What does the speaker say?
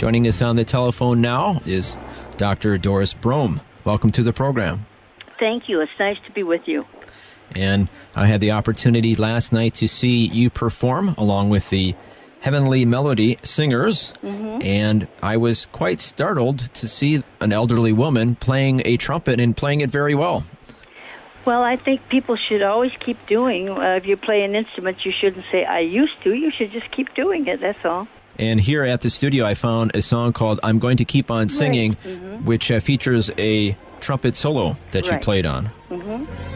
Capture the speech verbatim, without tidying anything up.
Joining us on the telephone now is Doctor Doris Brome. Welcome to the program. Thank you. It's nice to be with you. And I had the opportunity last night to see you perform along with the Heavenly Melody Singers, mm-hmm. and I was quite startled to see an elderly woman playing a trumpet and playing it very well. Well, I think people should always keep doing. Uh, if you play an instrument, you shouldn't say, I used to. You should just keep doing it, that's all. And here at the studio, I found a song called I'm Going to Keep On Singing, right. mm-hmm. which uh, features a trumpet solo that right. you played on. Mm-hmm.